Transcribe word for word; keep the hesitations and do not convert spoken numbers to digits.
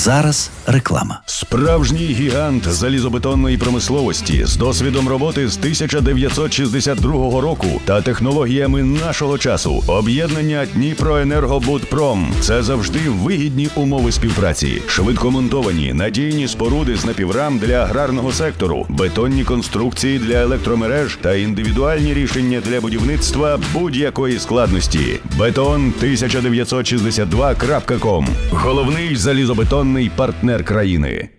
зараз реклама. Справжній гігант залізобетонної промисловості з досвідом роботи з тисяча дев'ятсот шістдесят другого року та технологіями нашого часу. Об'єднання Дніпроенергобудпром – це завжди вигідні умови співпраці. Швидкомонтовані, надійні споруди з напіврам для аграрного сектору, бетонні конструкції для електромереж та індивідуальні рішення для будівництва будь-якої складності. бетон тисяча дев'ятсот шістдесят два крапка ком – головний залізобетонний партнер країни.